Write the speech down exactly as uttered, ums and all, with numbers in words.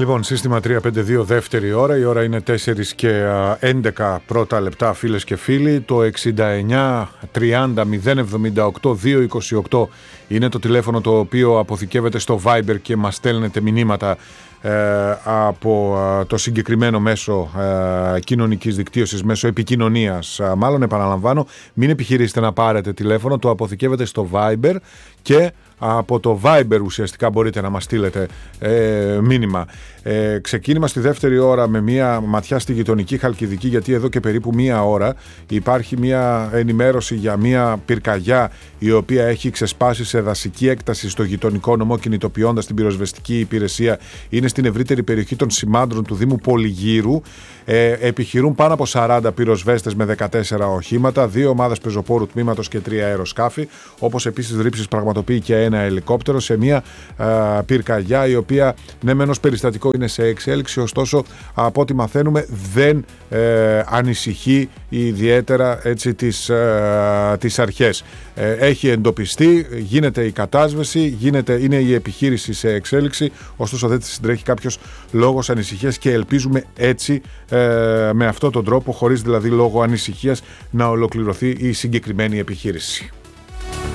Λοιπόν, σύστημα τρία πέντε δύο δεύτερη ώρα, η ώρα είναι τέσσερα και έντεκα πρώτα λεπτά, φίλες και φίλοι. Το εξήντα εννιά τριάντα μηδέν εβδομήντα οκτώ διακόσια είκοσι οκτώ είναι το τηλέφωνο το οποίο αποθηκεύεται στο Viber και μας στέλνετε μηνύματα ε, από ε, το συγκεκριμένο μέσο ε, κοινωνικής δικτύωσης, μέσο επικοινωνίας. Ε, μάλλον επαναλαμβάνω, μην επιχειρήσετε να πάρετε τηλέφωνο, το αποθηκεύετε στο Viber και από το Viber ουσιαστικά μπορείτε να μας στείλετε ε, μήνυμα. Ε, ξεκίνημα στη δεύτερη ώρα με μια ματιά στη γειτονική Χαλκιδική, γιατί εδώ και περίπου μία ώρα υπάρχει μια ενημέρωση για μια πυρκαγιά η οποία έχει ξεσπάσει σε δασική έκταση στο γειτονικό νομό, κινητοποιώντας την πυροσβεστική υπηρεσία. Είναι στην ευρύτερη περιοχή των Σημάντρων του Δήμου Πολυγύρου. Ε, επιχειρούν πάνω από σαράντα πυροσβέστες με δεκατέσσερα οχήματα, δύο ομάδες πεζοπόρου τμήματος και τρία αεροσκάφη, όπως επίσης ρήψεις πραγματοποιεί και ένα ελικόπτερο σε μια α, πυρκαγιά η οποία ναι μεν ως περιστατικό είναι σε εξέλιξη, ωστόσο από ό,τι μαθαίνουμε δεν ε, ανησυχεί ιδιαίτερα έτσι τις, ε, τις αρχές. Ε, έχει εντοπιστεί, γίνεται η κατάσβεση, γίνεται, είναι η επιχείρηση σε εξέλιξη, ωστόσο δεν της συντρέχει κάποιος λόγος ανησυχίας και ελπίζουμε έτσι ε, με αυτόν τον τρόπο, χωρίς δηλαδή λόγο ανησυχίας, να ολοκληρωθεί η συγκεκριμένη επιχείρηση.